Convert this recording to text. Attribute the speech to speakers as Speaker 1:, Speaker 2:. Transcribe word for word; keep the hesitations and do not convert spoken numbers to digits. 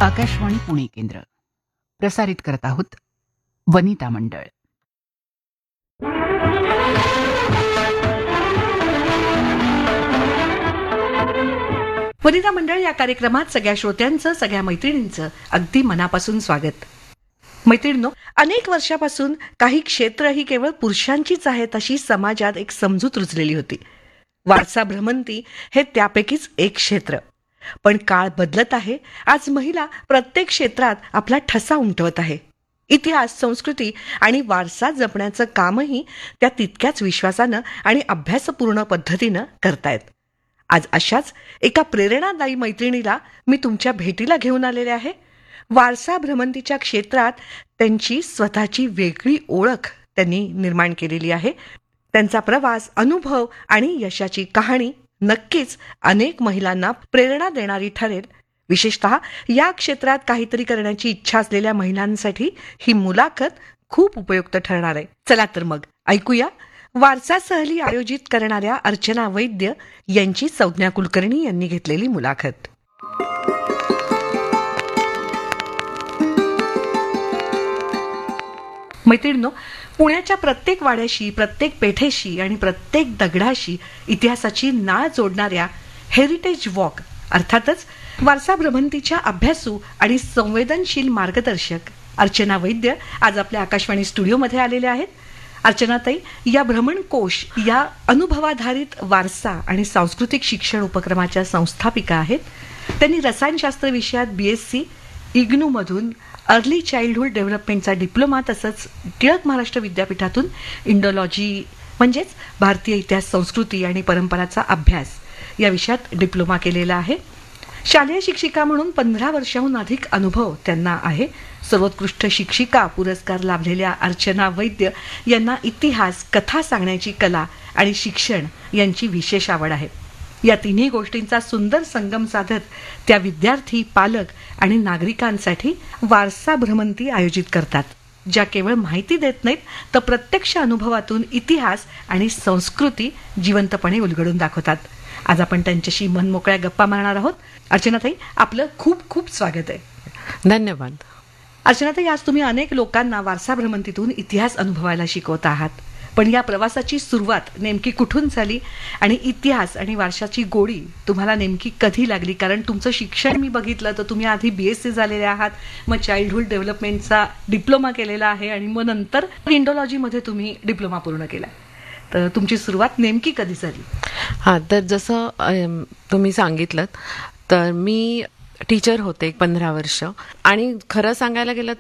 Speaker 1: आकाशवाणी पुणे केंद्र प्रसारित करत आहोत वनिता मंडळ.
Speaker 2: वनिता मंडळ या कार्यक्रमात सगळ्या श्रोत्यांचं, सगळ्या मैत्रिणींचं अगदी मनापासून स्वागत. मैत्रिणींनो, अनेक वर्षापासून काही क्षेत्र ही केवळ पुरुषांचीच आहेत अशी समाजात एक समजूत रुजलेली होती. वारसा भ्रमंती हे त्यापैकीच एक क्षेत्र. पण काळ बदलत आहे. आज महिला प्रत्येक क्षेत्रात आपला ठसा उमटवत आहे. इतिहास, संस्कृती आणि वारसा जपण्याचं कामही त्या तितक्याच विश्वासानं आणि अभ्यासपूर्ण पद्धतीनं करतायत. आज अशाच एका प्रेरणादायी मैत्रिणीला मी तुमच्या भेटीला घेऊन आलेले आहे. वारसा भ्रमंतीच्या क्षेत्रात त्यांची स्वतःची वेगळी ओळख त्यांनी निर्माण केलेली आहे. त्यांचा प्रवास, अनुभव आणि यशाची कहाणी नक्कीच अनेक महिलांना प्रेरणा देणारी ठरेल. विशेषतः या क्षेत्रात काहीतरी करण्याची इच्छा असलेल्या महिलांसाठी ही मुलाखत खूप उपयुक्त ठरणार आहे. चला तर मग ऐकूया वारसा सहली आयोजित करणाऱ्या अर्चना वैद्य यांची संज्ञा कुलकर्णी यांनी घेतलेली मुलाखत. मैत्रिणींनो, पुण्याच्या प्रत्येक वाड्याशी, प्रत्येक पेठेशी आणि प्रत्येक दगडाशी इतिहासाची नाळ जोडणाऱ्या हेरिटेज वॉक अर्थातच वारसा भ्रमंतीच्या अभ्यासू आणि संवेदनशील मार्गदर्शक अर्चना वैद्य आज आपल्या आकाशवाणी स्टुडिओमध्ये आलेले आहेत. अर्चनाताई या भ्रमणकोश या अनुभवाधारित वारसा आणि सांस्कृतिक शिक्षण उपक्रमाच्या संस्थापिका आहेत. त्यांनी रसायनशास्त्र विषयात बी S C, इग्नूमधून early childhood डेव्हलपमेंटचा diploma, तसंच टिळक महाराष्ट्र विद्यापीठातून इंडोलॉजी म्हणजेच भारतीय इतिहास, संस्कृती आणि परंपराचा अभ्यास या विषयात डिप्लोमा केलेला आहे. शालेय शिक्षिका म्हणून पंधरा वर्षाहून अधिक अनुभव त्यांना आहे. सर्वोत्कृष्ट शिक्षिका पुरस्कार लाभलेल्या अर्चना वैद्य यांना इतिहास, कथा सांगण्याची कला आणि शिक्षण यांची विशेष आवड आहे. या तिन्ही गोष्टींचा सुंदर संगम साधत त्या विद्यार्थी, पालक आणि नागरिकांसाठी वारसा भ्रमंती आयोजित करतात, ज्या केवळ माहिती देत नाहीत तर प्रत्यक्ष अनुभवातून इतिहास आणि संस्कृती जिवंतपणे उलगडून दाखवतात. आज आपण त्यांच्याशी मनमोकळ्या गप्पा मारणार आहोत. अर्चनाताई, आपलं खूप खूप स्वागत आहे.
Speaker 3: धन्यवाद.
Speaker 2: अर्चनाताई, आज तुम्ही अनेक लोकांना वारसा भ्रमंतीतून इतिहास अनुभवायला शिकवत आहात. पण या प्रवासाची सुरुवात नेमकी कुठून झाली आणि इतिहास आणि वारशाची गोडी तुम्हाला नेमकी कधी लागली? कारण तुमचं शिक्षण मी बघितलं तर तुम्ही आधी बी एस सी झालेले आहात, मग चाइल्डहुड डेव्हलपमेंटचा डिप्लोमा केलेला आहे आणि मग नंतर इंडोलॉजीमध्ये तुम्ही डिप्लोमा पूर्ण केला. तर तुमची सुरुवात नेमकी कधी झाली?
Speaker 3: हां, तर जसं अम, तुम्ही सांगितलं तर मी टीचर होते एक पंधरा वर्ष. आणि खरं सांगायला गेलं